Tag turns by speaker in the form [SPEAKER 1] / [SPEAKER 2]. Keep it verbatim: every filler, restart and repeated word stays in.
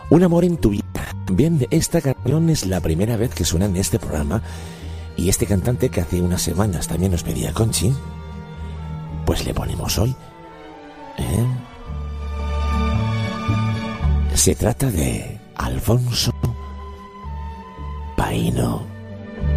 [SPEAKER 1] Un amor en tu vida. Bien, esta canción es la primera vez que suena en este programa y este cantante que hace unas semanas también nos pedía Conchi, pues le ponemos hoy. ¿Eh? Se trata de Alfonso Paino.